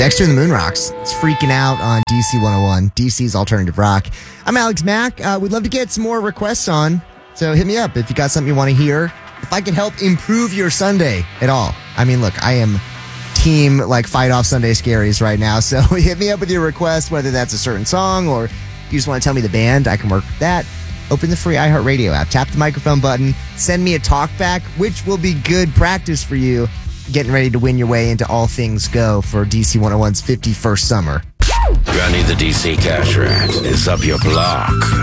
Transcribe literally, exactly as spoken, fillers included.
Dexter and the Moonrocks. It's freaking out on D C one oh one, D C's alternative rock. I'm Alex Mack. Uh, we'd love to get some more requests on, so hit me up if you got something you want to hear. If I can help improve your Sunday at all. I mean, look, I am team like fight off Sunday Scaries right now, so hit me up with your request, whether that's a certain song or if you just want to tell me the band, I can work with that. Open the free iHeartRadio app, tap the microphone button, send me a talk back, which will be good practice for you getting ready to win your way into All Things Go for D C one oh one's fifty-first summer. Johnny the D C Cash Rat is up your block.